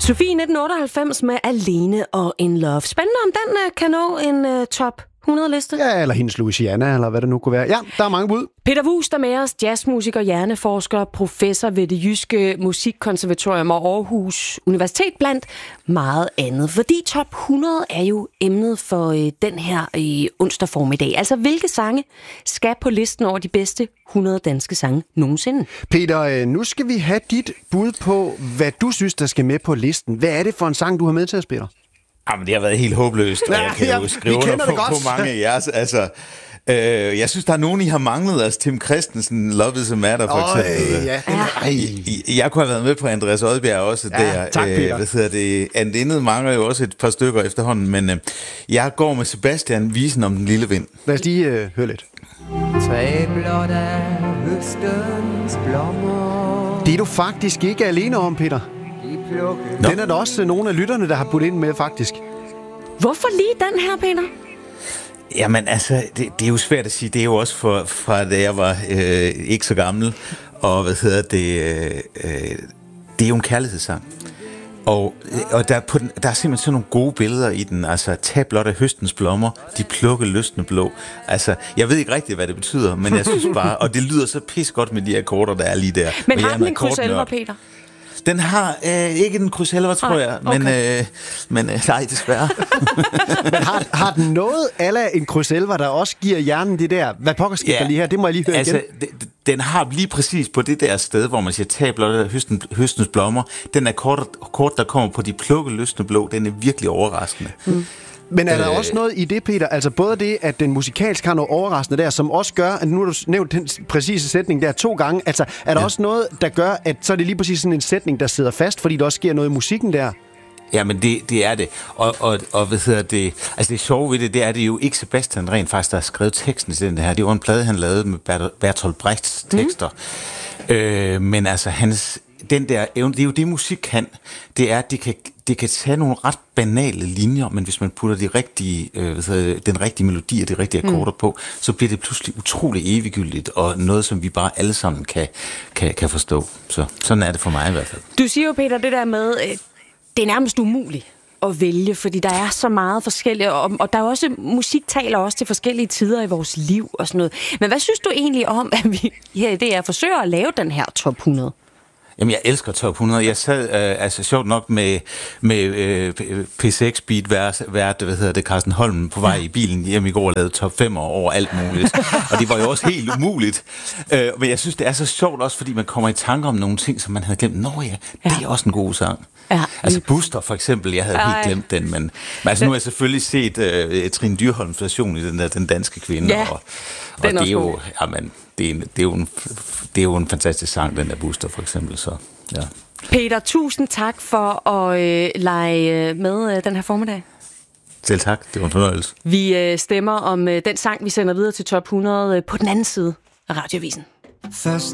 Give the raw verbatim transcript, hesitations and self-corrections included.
Sofie nitten otteoghalvfems med Alene og In Love. Spændende, om den uh, kan nå en uh, top hundrede-liste. Ja, eller hendes Louisiana, eller hvad det nu kunne være. Ja, der er mange bud. Peter Wues, der med os, jazzmusiker, hjerneforsker, professor ved det Jyske Musikkonservatorium og Aarhus Universitet, blandt meget andet. Fordi top hundrede er jo emnet for øh, den her øh, onsdag formiddag. Altså, hvilke sange skal på listen over de bedste hundrede danske sange nogensinde? Peter, øh, nu skal vi have dit bud på, hvad du synes, der skal med på listen. Hvad er det for en sang, du har med til at spille? Jamen, det har været helt håbløst, og jeg kan ja, jo skrive under på, på mange af jeres. Altså, øh, jeg synes, der er nogen, I har manglet. Altså, Tim Christensen, Love is a Matter, for Øj, eksempel. ja. Jeg, jeg kunne have været med på Andreas Odbjerg også ja, der. Tak, Peter. Hvad hedder det? Andet mangler jo også et par stykker efterhånden, men øh, jeg går med Sebastian, Visen om den lille vind. Lad os lige øh, høre lidt. Tre blot af høstens blommer. Det er du faktisk ikke alene om, Peter. Nå. Den er der også nogle af lytterne, der har budt ind med, faktisk. Hvorfor lige den her, Peter? Jamen altså, det, det er jo svært at sige. Det er jo også for, fra da jeg var øh, ikke så gammel. Og hvad hedder det? Øh, øh, det er jo en kærlighedssang. Og, og der, er på den, der er simpelthen sådan nogle gode billeder i den. Altså, tag blot af høstens blommer, de plukke lystne blå. Altså, jeg ved ikke rigtigt, hvad det betyder, men jeg synes bare, og det lyder så pis godt med de akkorder, der er lige der. Men har den en krydselver, Peter? Den har øh, ikke en krydselver, tror jeg, okay. men, øh, men øh, nej, desværre. Men har, har den noget ala en krydselver, der også giver hjernen det der, hvad pokker skal ja, der lige her? Det må jeg lige høre altså, igen. d- den har lige præcis på det der sted, hvor man siger, tag blot af høsten, høstens blommer. Den akkord, akkord, der kommer på de plukke lystne blå, den er virkelig overraskende. Mm. Men er der øh, også noget i det, Peter? Altså både det, at den musikalsk har noget overraskende der, som også gør, at nu har du nævnt den præcise sætning der to gange. Altså er der ja. også noget, der gør, at så er det lige præcis sådan en sætning, der sidder fast, fordi der også sker noget i musikken der? Ja, men det, det er det. Og, og, og hvad hedder det? Altså det sjove ved det, det er det jo ikke Sebastian rent faktisk, der har skrevet teksten til den her. Det var en plade, han lavede med Bertolt Brechts tekster. Mm. Øh, men altså hans... Den der evne, det er jo det, musik kan. Det er, at det kan, det kan tage nogle ret banale linjer, men hvis man putter de rigtige, øh, den rigtige melodi og de rigtige akkorder mm. på, så bliver det pludselig utrolig eviggyldigt, og noget, som vi bare alle sammen kan, kan, kan forstå. Så sådan er det for mig i hvert fald. Du siger jo, Peter, det der med, øh, det er nærmest umuligt at vælge, fordi der er så meget forskelligt, og, og der er også, musik taler også til forskellige tider i vores liv og sådan noget. Men hvad synes du egentlig om, at vi her i D R forsøger at lave den her top hundrede? Jamen, jeg elsker top hundrede. Jeg sad, øh, altså sjovt nok, med, med øh, P seks Beat vært, vært, hvad hedder det, Carsten Holm på vej i bilen hjem i går og lavede top fem over alt muligt. Og det var jo også helt umuligt. Øh, men jeg synes, det er så sjovt også, fordi man kommer i tanke om nogle ting, som man havde glemt. Nå ja, det er også en god sang. Ja. Altså Buster for eksempel, jeg havde Ej. helt glemt den, men, men altså, nu har jeg selvfølgelig set uh, Trine Dyrholms version i den der Den Danske Kvinde, ja, og, og det er jo, jamen, det er, en, det, er jo en, det er jo en fantastisk sang, den der Buster for eksempel, så ja. Peter, tusind tak for at øh, lege med øh, den her formiddag. Selv tak, det var en fornøjelse. Vi øh, stemmer om øh, den sang, vi sender videre til top hundrede øh, på den anden side af Radioavisen. Først